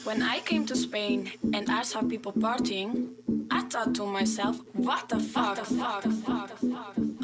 When I came to Spain and I saw people partying, I thought to myself, what the fuck?